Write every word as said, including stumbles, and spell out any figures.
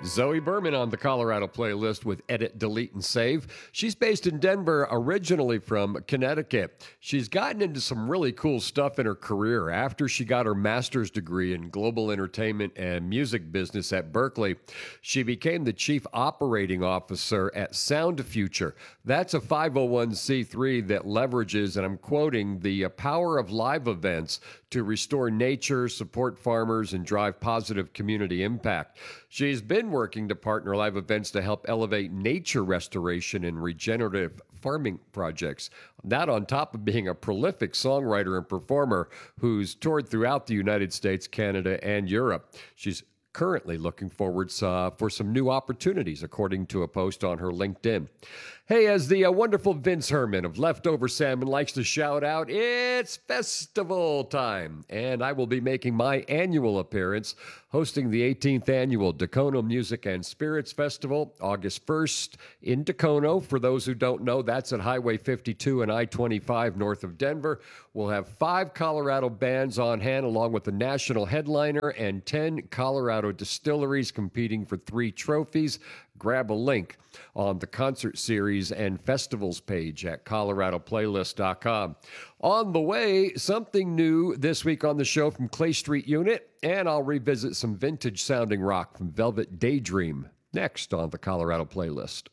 Zoe Berman on the Colorado playlist with Edit, Delete, and Save. She's based in Denver, originally from Connecticut. She's gotten into some really cool stuff in her career. After she got her master's degree in global entertainment and music business at Berkeley, she became the chief operating officer at Sound Future. That's a five oh one c three that leverages, and I'm quoting, the power of live events to restore nature, support farmers, and drive positive community impact. She's been working to partner live events to help elevate nature restoration and regenerative farming projects. That on top of being a prolific songwriter and performer who's toured throughout the United States, Canada, and Europe. She's currently looking forward uh, for some new opportunities, according to a post on her LinkedIn. Hey, as the uh, wonderful Vince Herman of Leftover Salmon likes to shout out, it's festival time, and I will be making my annual appearance hosting the eighteenth Annual Dacono Music and Spirits Festival, August first in Dacono. For those who don't know, that's at Highway fifty-two and I twenty-five north of Denver. We'll have five Colorado bands on hand, along with the national headliner and ten Colorado distilleries competing for three trophies. Grab a link on the concert series and festivals page at colorado playlist dot com. On the way, something new this week on the show from Clay Street Unit, and I'll revisit some vintage sounding rock from Velvet Daydream next on the Colorado Playlist.